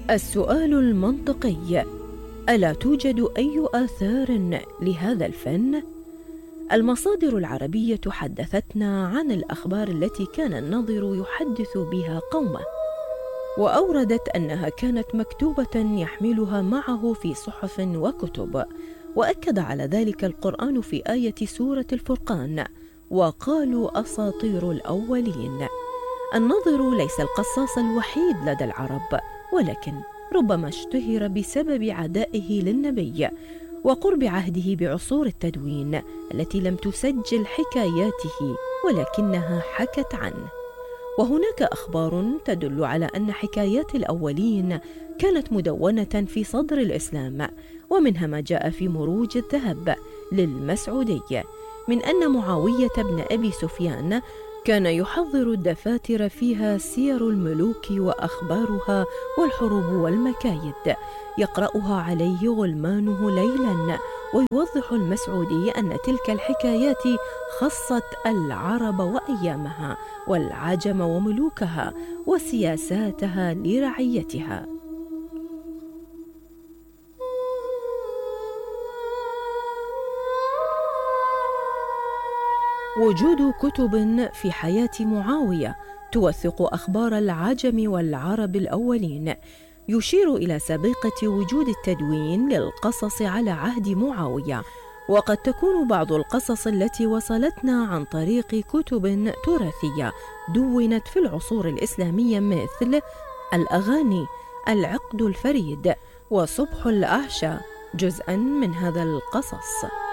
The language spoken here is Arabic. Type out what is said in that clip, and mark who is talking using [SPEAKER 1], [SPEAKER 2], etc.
[SPEAKER 1] السؤال المنطقي: ألا توجد أي آثار لهذا الفن؟ المصادر العربية حدثتنا عن الأخبار التي كان الناظر يحدث بها قومه، وأوردت أنها كانت مكتوبة يحملها معه في صحف وكتب، وأكد على ذلك القرآن في آية سورة الفرقان: وقالوا أساطير الأولين. الناظر ليس القصاص الوحيد لدى العرب، ولكن ربما اشتهر بسبب عدائه للنبي وقرب عهده بعصور التدوين التي لم تسجل حكاياته ولكنها حكت عنه. وهناك أخبار تدل على أن حكايات الأولين كانت مدونة في صدر الإسلام، ومنها ما جاء في مروج الذهب للمسعودي من أن معاوية بن أبي سفيان كان يحضر الدفاتر فيها سير الملوك وأخبارها والحروب والمكايد، يقرأها عليه غلمانه ليلا، ويوضح المسعودي أن تلك الحكايات خصت العرب وأيامها والعجم وملوكها وسياساتها لرعيتها. وجود كتب في حياة معاوية توثق أخبار العجم والعرب الأولين يشير إلى سابقة وجود التدوين للقصص على عهد معاوية، وقد تكون بعض القصص التي وصلتنا عن طريق كتب تراثية دونت في العصور الإسلامية مثل الأغاني، العقد الفريد، وصبح الأعشى جزءا من هذا القصص.